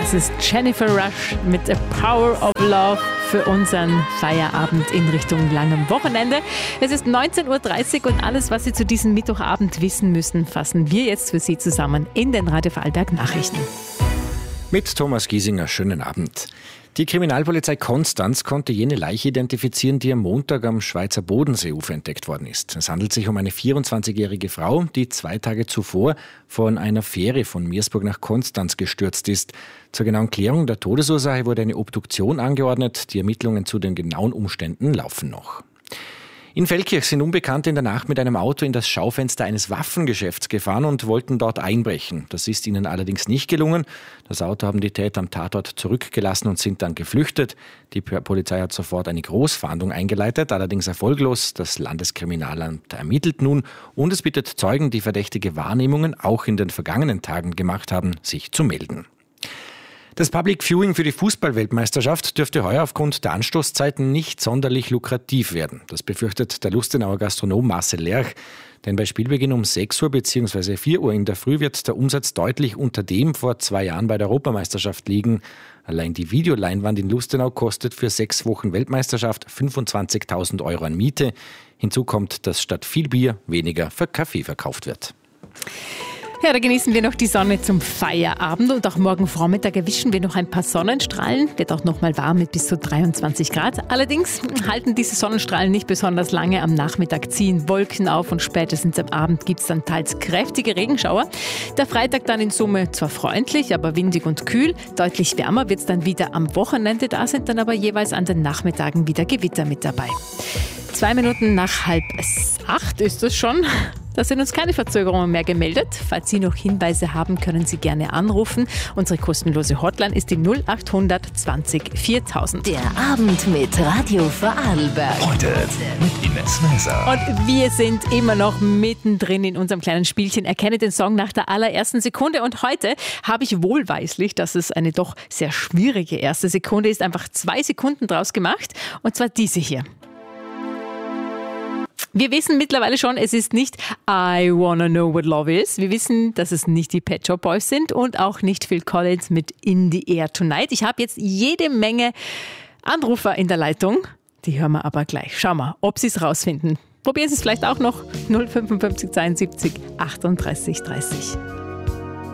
Das ist Jennifer Rush mit The Power of Love für unseren Feierabend in Richtung langem Wochenende. Es ist 19.30 Uhr und alles, was Sie zu diesem Mittwochabend wissen müssen, fassen wir jetzt für Sie zusammen in den Radio Vorarlberg Nachrichten. Mit Thomas Giesinger, schönen Abend. Die Kriminalpolizei Konstanz konnte jene Leiche identifizieren, die am Montag am Schweizer Bodenseeufer entdeckt worden ist. Es handelt sich um eine 24-jährige Frau, die 2 Tage zuvor von einer Fähre von Meersburg nach Konstanz gestürzt ist. Zur genauen Klärung der Todesursache wurde eine Obduktion angeordnet. Die Ermittlungen zu den genauen Umständen laufen noch. In Feldkirch sind Unbekannte in der Nacht mit einem Auto in das Schaufenster eines Waffengeschäfts gefahren und wollten dort einbrechen. Das ist ihnen allerdings nicht gelungen. Das Auto haben die Täter am Tatort zurückgelassen und sind dann geflüchtet. Die Polizei hat sofort eine Großfahndung eingeleitet, allerdings erfolglos. Das Landeskriminalamt ermittelt nun und es bittet Zeugen, die verdächtige Wahrnehmungen auch in den vergangenen Tagen gemacht haben, sich zu melden. Das Public Viewing für die Fußball-Weltmeisterschaft dürfte heuer aufgrund der Anstoßzeiten nicht sonderlich lukrativ werden. Das befürchtet der Lustenauer Gastronom Marcel Lerch. Denn bei Spielbeginn um 6 Uhr bzw. 4 Uhr in der Früh wird der Umsatz deutlich unter dem vor 2 Jahren bei der Europameisterschaft liegen. Allein die Videoleinwand in Lustenau kostet für 6 Wochen Weltmeisterschaft 25.000 € an Miete. Hinzu kommt, dass statt viel Bier weniger für Kaffee verkauft wird. Ja, da genießen wir noch die Sonne zum Feierabend und auch morgen Vormittag erwischen wir noch ein paar Sonnenstrahlen. Wird auch noch mal warm mit bis zu 23 Grad. Allerdings halten diese Sonnenstrahlen nicht besonders lange. Am Nachmittag ziehen Wolken auf und spätestens am Abend gibt es dann teils kräftige Regenschauer. Der Freitag dann in Summe zwar freundlich, aber windig und kühl. Deutlich wärmer wird es dann wieder am Wochenende. Da sind dann aber jeweils an den Nachmittagen wieder Gewitter mit dabei. 2 Minuten nach 7:30 ist es schon. Da sind uns keine Verzögerungen mehr gemeldet. Falls Sie noch Hinweise haben, können Sie gerne anrufen. Unsere kostenlose Hotline ist die 0800 20 4000. Der Abend mit Radio Vorarlberg. Heute mit Ines Weiser. Und wir sind immer noch mittendrin in unserem kleinen Spielchen. Erkenne den Song nach der allerersten Sekunde. Und heute habe ich wohlweislich, dass es eine doch sehr schwierige erste Sekunde ist, einfach 2 Sekunden draus gemacht. Und zwar diese hier. Wir wissen mittlerweile schon, es ist nicht I Wanna Know What Love Is. Wir wissen, dass es nicht die Pet Shop Boys sind und auch nicht Phil Collins mit In the Air Tonight. Ich habe jetzt jede Menge Anrufer in der Leitung. Die hören wir aber gleich. Schauen wir, ob sie es rausfinden. Probieren Sie es vielleicht auch noch. 055 72 38 30.